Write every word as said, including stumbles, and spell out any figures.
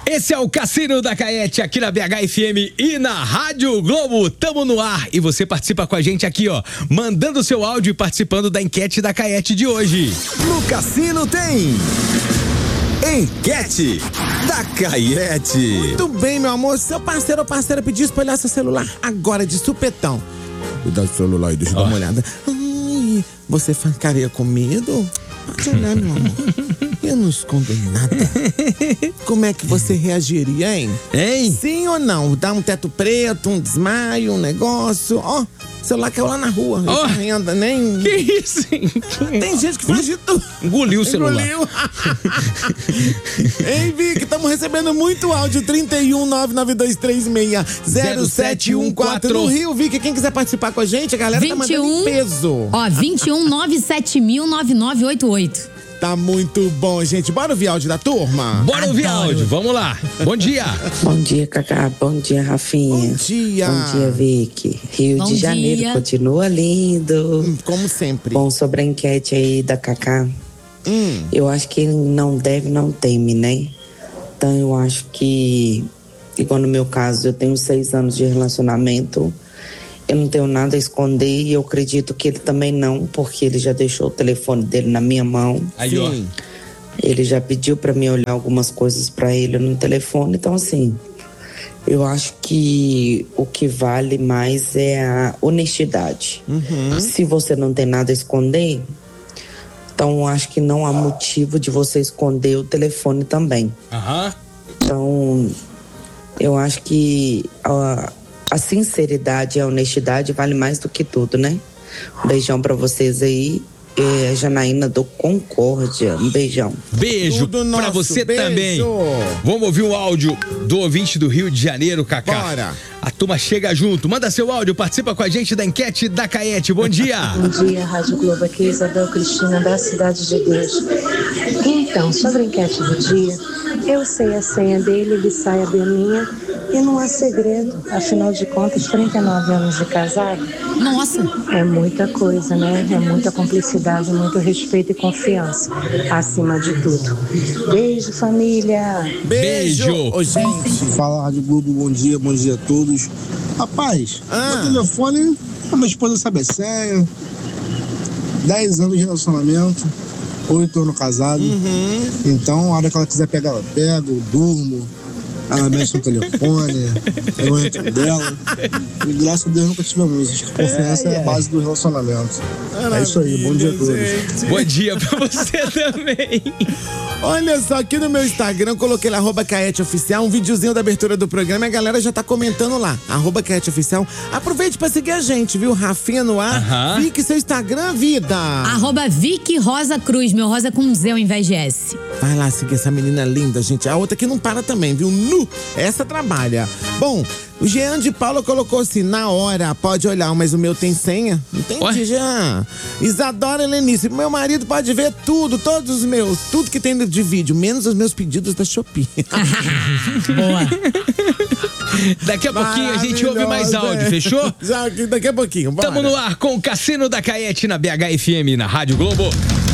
Esse é o Cassino da Caete aqui na B H F M e na Rádio Globo. Tamo no ar e você participa com a gente aqui, ó, mandando seu áudio e participando da enquete da Caete de hoje. No Cassino tem enquete da Caete. Muito bem, meu amor. Seu parceiro ou parceira pediu pra olhar seu celular agora de supetão. Cuidado do celular aí, deixa eu oh. dar uma olhada. Ai, você ficaria com medo? Pode olhar, meu amor. Eu não escondo nada. Como é que você reagiria, hein? Hein? Sim ou não? Dá um teto preto, um desmaio, um negócio. Ó, oh, celular caiu lá na rua. Oh, ainda nem... Que isso, hein? Tem gente que faz de tudo. Engoliu o celular. Engoliu. Hein, Vic? Estamos recebendo muito áudio. trinta e um, nove nove dois três seis, zero sete um quatro no Rio. Vic, quem quiser participar com a gente, a galera vinte e um, tá mandando em peso. Ó, vinte e um, nove sete mil, nove nove oito oito. Tá muito bom, gente. Bora ouvir áudio da turma? Bora ouvir áudio, vamos lá. Bom dia. Bom dia, Cacá. Bom dia, Rafinha. Bom dia. Bom dia, Vicky. Rio Bom de Janeiro dia. continua lindo. Hum, como sempre. Bom, sobre a enquete aí da Cacá. Hum. Eu acho que não deve, não teme, né? Então eu acho que, igual no meu caso, eu tenho seis anos de relacionamento. Eu não tenho nada a esconder e eu acredito que ele também não, porque ele já deixou o telefone dele na minha mão. Aí, ó. Ele já pediu pra mim olhar algumas coisas pra ele no telefone. Então, assim, eu acho que o que vale mais é a honestidade. Uhum. Se você não tem nada a esconder, então eu acho que não há motivo de você esconder o telefone também. Aham. Então, eu acho que a, a sinceridade e a honestidade vale mais do que tudo, né? Um beijão pra vocês aí. É, Janaína do Concórdia. Um beijão. Beijo Tudo pra nosso, você beijo. também. Vamos ouvir um áudio do ouvinte do Rio de Janeiro, Cacá. Bora. A turma chega junto. Manda seu áudio, participa com a gente da enquete da Caete. Bom dia. Bom dia, Rádio Globo. Aqui é Isabel Cristina, da Cidade de Deus. Então, sobre a enquete do dia, eu sei a senha dele, ele sabe a minha e não há segredo. Afinal de contas, trinta e nove anos de casado. Nossa. É muita coisa, né? É muita cumplicidade, muito respeito e confiança, acima de tudo. Beijo, família. Beijo. Beijo. Ô, gente. Fala, Rádio Globo, bom dia, bom dia a todos. Rapaz, Ah. meu telefone, a minha esposa sabe a senha, dez anos de relacionamento, oito anos casado. Uhum. Então, a hora que ela quiser pegar, ela pega, eu durmo, ela mexe no telefone, eu entro dela. E graças a Deus nunca tivemos isso. Confiança é a base do relacionamento. É isso aí, bom dia a todos. Gente. Bom dia pra você também. Olha só, aqui no meu Instagram eu coloquei lá, arroba Caete Oficial, um videozinho da abertura do programa e a galera já tá comentando lá, arroba Caete Oficial. Aproveite pra seguir a gente, viu? Rafinha no ar, Aham. fique seu Instagram, vida. Arroba Vicky Rosa Cruz, meu Rosa com Z ao invés de S. Vai lá seguir essa menina linda, gente. A outra que não para também, viu? Nu, essa trabalha. Bom, o Jean de Paula colocou assim, na hora, pode olhar, mas o meu tem senha. Entendi, Ué? Jean. Isadora Helenice, meu marido pode ver tudo, todos os meus, tudo que tem de vídeo, menos os meus pedidos da Shopee. Boa. Daqui a pouquinho a gente ouve mais áudio, fechou? Já, daqui a pouquinho, bora. Tamo no ar com o Cassino da Caete na B H F M, na Rádio Globo.